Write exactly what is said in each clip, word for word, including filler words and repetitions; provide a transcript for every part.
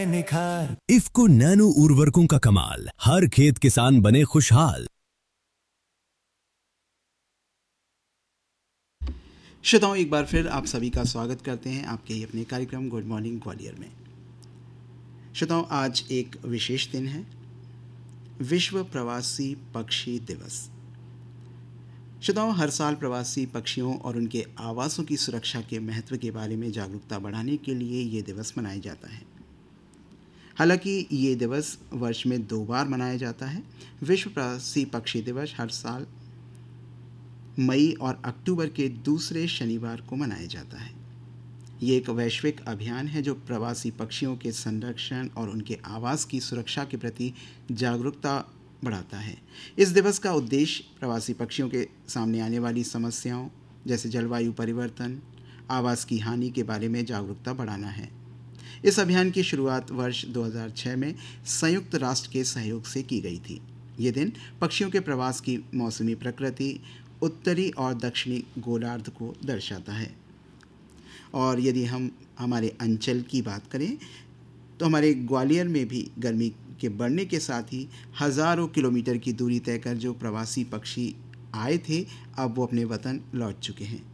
आए निखार। इफ्को नैनो उर्वरकों का कमाल, हर खेत किसान बने खुशहाल। श्रोताओं, एक बार फिर आप सभी का स्वागत करते हैं आपके ही अपने कार्यक्रम गुड मॉर्निंग ग्वालियर में। श्रोताओं, आज एक विशेष दिन है, विश्व प्रवासी पक्षी दिवस। श्रोताओं, हर साल प्रवासी पक्षियों और उनके आवासों की सुरक्षा के महत्व के बारे में जागरूकता बढ़ाने के लिए ये दिवस मनाया जाता है। हालांकि ये दिवस वर्ष में दो बार मनाया जाता है। विश्व प्रवासी पक्षी दिवस हर साल मई और अक्टूबर के दूसरे शनिवार को मनाया जाता है। ये एक वैश्विक अभियान है जो प्रवासी पक्षियों के संरक्षण और उनके आवास की सुरक्षा के प्रति जागरूकता बढ़ाता है। इस दिवस का उद्देश्य प्रवासी पक्षियों के सामने आने वाली समस्याओं जैसे जलवायु परिवर्तन, आवास की हानि के बारे में जागरूकता बढ़ाना है। इस अभियान की शुरुआत वर्ष दो हज़ार छह में संयुक्त राष्ट्र के सहयोग से की गई थी। ये दिन पक्षियों के प्रवास की मौसमी प्रकृति, उत्तरी और दक्षिणी गोलार्ध को दर्शाता है। और यदि हम हमारे अंचल की बात करें तो हमारे ग्वालियर में भी गर्मी के बढ़ने के साथ ही हज़ारों किलोमीटर की दूरी तय कर जो प्रवासी पक्षी आए थे, अब वो अपने वतन लौट चुके हैं।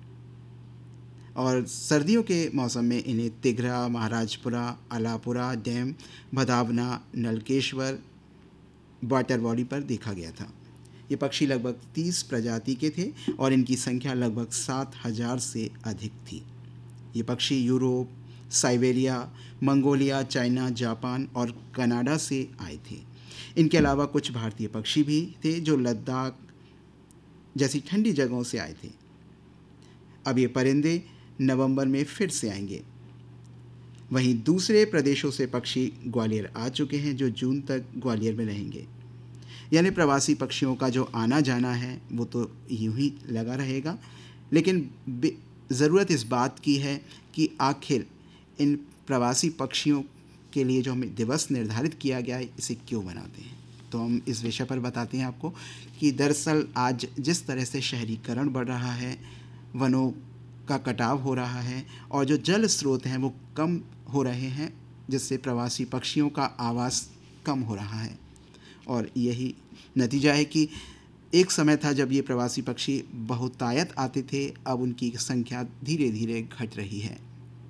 और सर्दियों के मौसम में इन्हें तिघरा, महाराजपुरा, अलापुरा डैम, भदावना, नलकेश्वर, वाटरबॉडी पर देखा गया था। ये पक्षी लगभग तीस प्रजाति के थे और इनकी संख्या लगभग सात हज़ार से अधिक थी। ये पक्षी Europe, Siberia, Mongolia, China, Japan और कनाडा से आए थे। इनके अलावा कुछ भारतीय पक्षी भी थे जो लद्दाख जैसी ठंडी जगहों से आए थे। अब ये परिंदे नवंबर में फिर से आएंगे। वहीं दूसरे प्रदेशों से पक्षी ग्वालियर आ चुके हैं जो जून तक ग्वालियर में रहेंगे। यानी प्रवासी पक्षियों का जो आना जाना है वो तो यूं ही लगा रहेगा, लेकिन ज़रूरत इस बात की है कि आखिर इन प्रवासी पक्षियों के लिए जो हमें दिवस निर्धारित किया गया है, इसे क्यों मनाते हैं। तो हम इस विषय पर बताते हैं आपको कि दरअसल आज जिस तरह से शहरीकरण बढ़ रहा है, वनों का कटाव हो रहा है और जो जल स्रोत हैं वो कम हो रहे हैं, जिससे प्रवासी पक्षियों का आवास कम हो रहा है। और यही नतीजा है कि एक समय था जब ये प्रवासी पक्षी बहुतायत आते थे, अब उनकी संख्या धीरे धीरे घट रही है।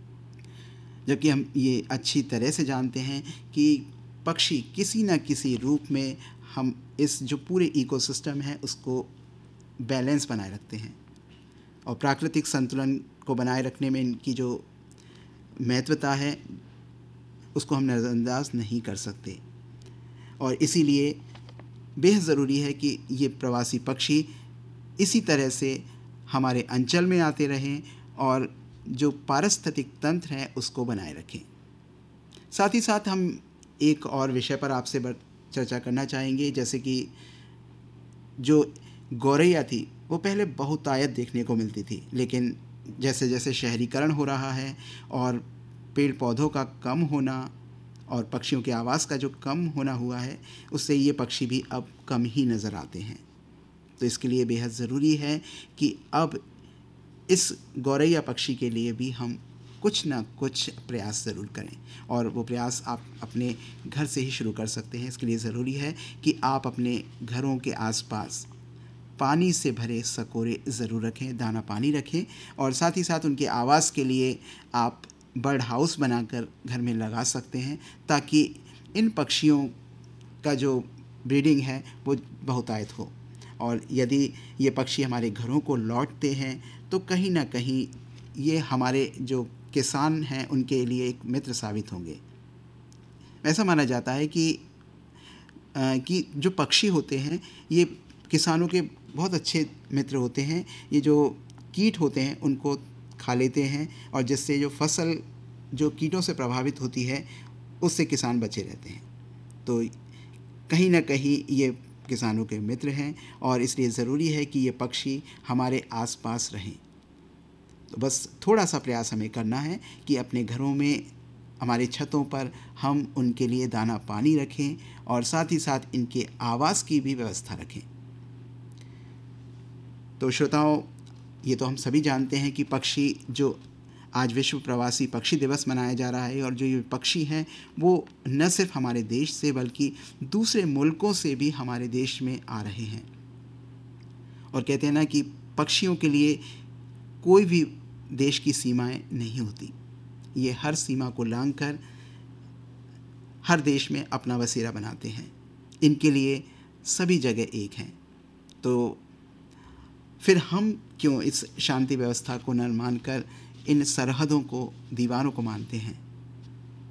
जबकि हम ये अच्छी तरह से जानते हैं कि पक्षी किसी न किसी रूप में हम इस जो पूरे इकोसिस्टम है उसको बैलेंस बनाए रखते हैं और प्राकृतिक संतुलन को बनाए रखने में इनकी जो महत्वता है उसको हम नज़रअंदाज नहीं कर सकते। और इसीलिए बेहद ज़रूरी है कि ये प्रवासी पक्षी इसी तरह से हमारे अंचल में आते रहें और जो पारिस्थितिक तंत्र है उसको बनाए रखें। साथ ही साथ हम एक और विषय पर आपसे चर्चा करना चाहेंगे, जैसे कि जो गौरैया थी वो पहले बहुतायत देखने को मिलती थी, लेकिन जैसे जैसे शहरीकरण हो रहा है और पेड़ पौधों का कम होना और पक्षियों के आवास का जो कम होना हुआ है, उससे ये पक्षी भी अब कम ही नज़र आते हैं। तो इसके लिए बेहद ज़रूरी है कि अब इस गौरैया पक्षी के लिए भी हम कुछ ना कुछ प्रयास ज़रूर करें, और वो प्रयास आप अपने घर से ही शुरू कर सकते हैं। इसके लिए ज़रूरी है कि आप अपने घरों के आसपास पानी से भरे सकोरे ज़रूर रखें, दाना पानी रखें, और साथ ही साथ उनके आवास के लिए आप बर्ड हाउस बनाकर घर में लगा सकते हैं, ताकि इन पक्षियों का जो ब्रीडिंग है वो बहुतायत हो। और यदि ये पक्षी हमारे घरों को लौटते हैं तो कहीं ना कहीं ये हमारे जो किसान हैं उनके लिए एक मित्र साबित होंगे। ऐसा माना जाता है कि आ, कि जो पक्षी होते हैं ये किसानों के बहुत अच्छे मित्र होते हैं। ये जो कीट होते हैं उनको खा लेते हैं और जिससे जो फसल जो कीटों से प्रभावित होती है उससे किसान बचे रहते हैं। तो कहीं ना कहीं ये किसानों के मित्र हैं और इसलिए ज़रूरी है कि ये पक्षी हमारे आसपास रहें। तो बस थोड़ा सा प्रयास हमें करना है कि अपने घरों में, हमारे छतों पर हम उनके लिए दाना पानी रखें और साथ ही साथ इनके आवास की भी व्यवस्था रखें। तो श्रोताओं, ये तो हम सभी जानते हैं कि पक्षी जो आज विश्व प्रवासी पक्षी दिवस मनाया जा रहा है और जो ये पक्षी हैं वो न सिर्फ हमारे देश से बल्कि दूसरे मुल्कों से भी हमारे देश में आ रहे हैं। और कहते हैं ना कि पक्षियों के लिए कोई भी देश की सीमाएं नहीं होती, ये हर सीमा को लांघकर हर देश में अपना बसेरा बनाते हैं। इनके लिए सभी जगह एक हैं। तो फिर हम क्यों इस शांति व्यवस्था को न मानकर इन सरहदों को, दीवारों को मानते हैं।